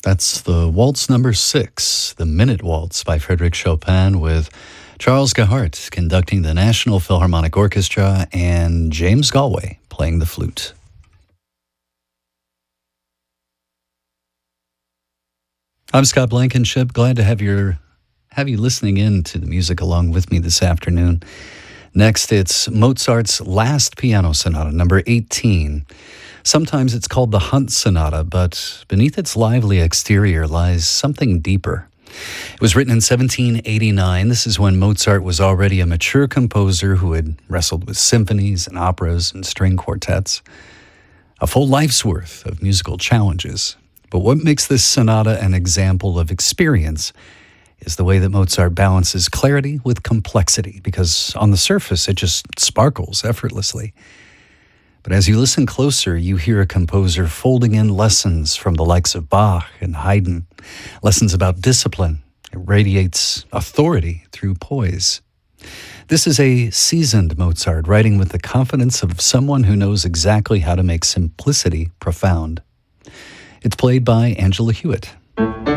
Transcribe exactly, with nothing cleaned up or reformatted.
That's the Waltz Number Six, the Minute Waltz by Frédéric Chopin, with Charles Gahart conducting the National Philharmonic Orchestra and James Galway playing the flute. I'm Scott Blankenship. Glad to have your have you listening in to the music along with me this afternoon. Next, it's Mozart's Last Piano Sonata, number eighteen. Sometimes it's called the Hunt Sonata, but beneath its lively exterior lies something deeper. It was written in seventeen eighty-nine. This is when Mozart was already a mature composer who had wrestled with symphonies and operas and string quartets. A full life's worth of musical challenges. But what makes this sonata an example of experience is the way that Mozart balances clarity with complexity, because on the surface it just sparkles effortlessly. But as you listen closer, you hear a composer folding in lessons from the likes of Bach and Haydn, lessons about discipline. It radiates authority through poise. This is a seasoned Mozart writing with the confidence of someone who knows exactly how to make simplicity profound. It's played by Angela Hewitt.